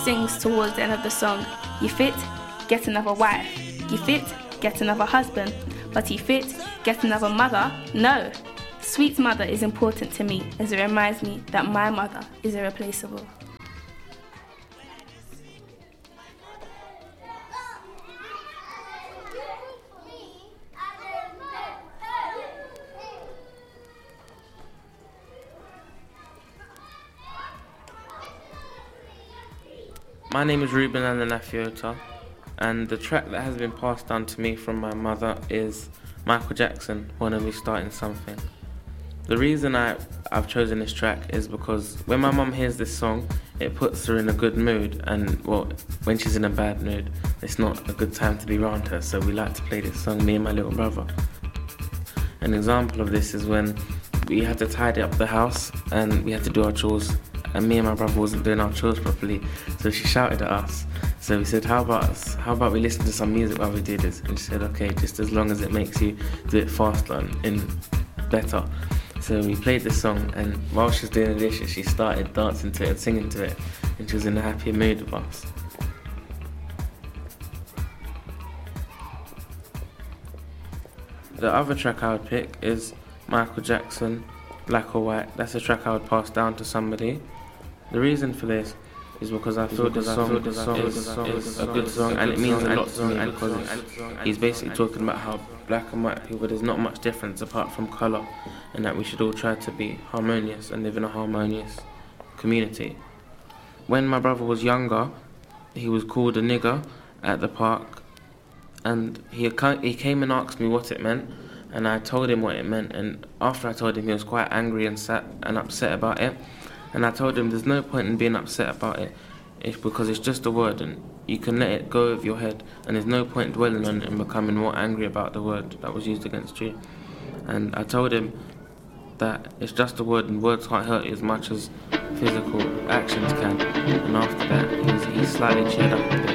sings towards the end of the song, "You fit, get another wife. You fit, get another husband. But you fit, get another mother? No. Sweet mother is important to me as it reminds me that my mother is irreplaceable." My name is Ruben Ananafiota, and the track that has been passed down to me from my mother is Michael Jackson, "Wanna Be Starting Something." The reason I've chosen this track is because when my mum hears this song, it puts her in a good mood, and well, when she's in a bad mood, it's not a good time to be around her, so we like to play this song, me and my little brother. An example of this is when we had to tidy up the house and we had to do our chores, and me and my brother wasn't doing our chores properly, so she shouted at us. So we said, how about we listen to some music while we do this? And she said, okay, just as long as it makes you do it faster and better. So we played this song, and while she was doing the dishes, she started dancing to it and singing to it, and she was in a happy mood with us. The other track I would pick is Michael Jackson, "Black or White." That's a track I would pass down to somebody. The reason for this is because I feel the song is a good song, and it means a lot to me because he's basically talking about how black and white people, there's not much difference apart from colour, and that we should all try to be harmonious and live in a harmonious community. When my brother was younger, he was called a nigger at the park, and he came and asked me what it meant, and I told him what it meant, and after I told him, he was quite angry and sad and upset about it. And I told him there's no point in being upset about it, because it's just a word and you can let it go over your head, and there's no point dwelling on it and becoming more angry about the word that was used against you. And I told him that it's just a word and words can't hurt you as much as physical actions can. And after that, he slightly cheered up a bit.